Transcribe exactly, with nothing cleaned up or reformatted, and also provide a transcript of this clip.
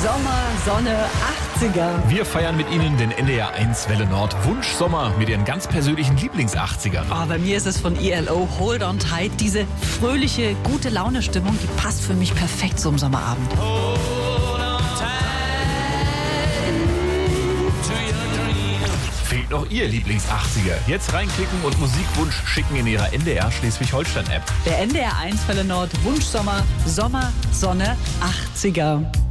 Sommer, Sonne, achtziger. Wir feiern mit Ihnen den N D R eins Welle Nord Wunschsommer mit Ihren ganz persönlichen Lieblings-achtzigern. Oh, bei mir ist es von E L O Hold on Tight. Diese fröhliche, gute Laune-Stimmung, die passt für mich perfekt zum Sommerabend. Fehlt noch Ihr Lieblings-achtziger? Jetzt reinklicken und Musikwunsch schicken in Ihrer N D R Schleswig-Holstein-App. Der N D R eins Welle Nord Wunschsommer, Sommer, Sonne, achtziger.